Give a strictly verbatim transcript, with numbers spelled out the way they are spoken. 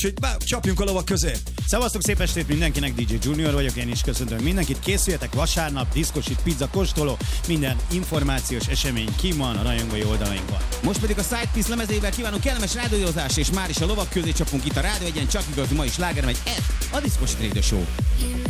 Úgyhogy bá, csapjunk a lovak közé. Szevasztok, szép estét mindenkinek, dé dzsé Junior vagyok, én is köszöntöm mindenkit. Készüljetek vasárnap, diszkosit, pizza, kóstoló, minden információs esemény ki van a rajongói oldalainkon. Most pedig a Sidepiece lemezével kívánunk kellemes rádiózást, és már is a lovak közé csapunk itt a Rádió Egyen, csak igaz, ma is sláger megy, ez a Diszkosit Radio Show.